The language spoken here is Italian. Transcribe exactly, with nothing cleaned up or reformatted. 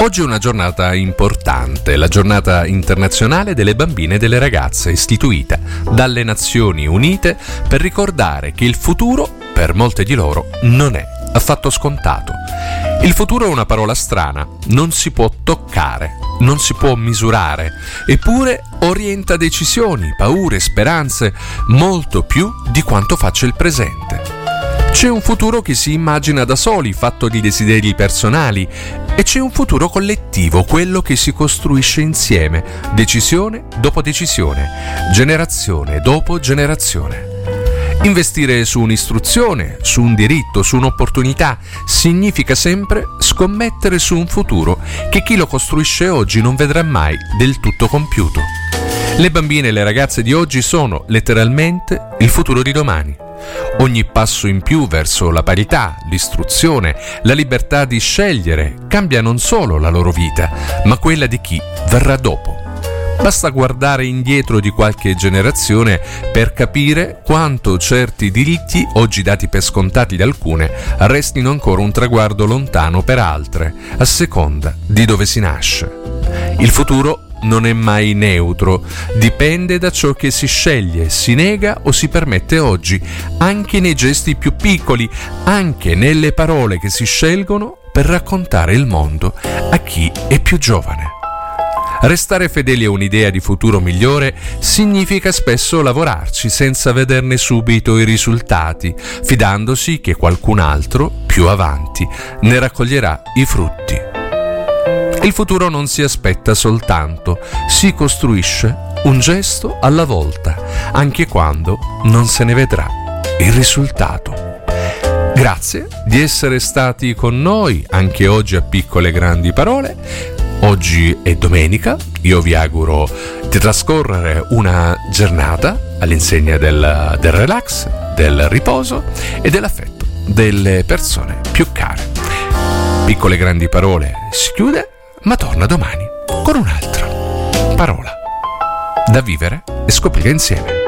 Oggi è una giornata importante, la giornata internazionale delle bambine e delle ragazze, istituita dalle Nazioni Unite per ricordare che il futuro, per molte di loro, non è affatto scontato. Il futuro è una parola strana, non si può toccare, non si può misurare, eppure orienta decisioni, paure, speranze, molto più di quanto faccia il presente. C'è un futuro che si immagina da soli, fatto di desideri personali, e c'è un futuro collettivo, quello che si costruisce insieme, decisione dopo decisione, generazione dopo generazione. Investire su un'istruzione, su un diritto, su un'opportunità, significa sempre scommettere su un futuro che chi lo costruisce oggi non vedrà mai del tutto compiuto. Le bambine e le ragazze di oggi sono letteralmente il futuro di domani. Ogni passo in più verso la parità, l'istruzione, la libertà di scegliere cambia non solo la loro vita, ma quella di chi verrà dopo. Basta guardare indietro di qualche generazione per capire quanto certi diritti, oggi dati per scontati da alcune, restino ancora un traguardo lontano per altre, a seconda di dove si nasce. Il futuro non è mai neutro, dipende da ciò che si sceglie, si nega o si permette oggi, anche nei gesti più piccoli, anche nelle parole che si scelgono per raccontare il mondo a chi è più giovane. Restare fedeli a un'idea di futuro migliore significa spesso lavorarci senza vederne subito i risultati, fidandosi che qualcun altro, più avanti, ne raccoglierà i frutti. Il futuro non si aspetta soltanto, si costruisce un gesto alla volta, anche quando non se ne vedrà il risultato. Grazie di essere stati con noi anche oggi a Piccole e Grandi Parole. Oggi è domenica, io vi auguro di trascorrere una giornata all'insegna del, del relax, del riposo e dell'affetto delle persone più care. Piccole e Grandi Parole si chiude, ma torna domani con un'altra parola da vivere e scoprire insieme.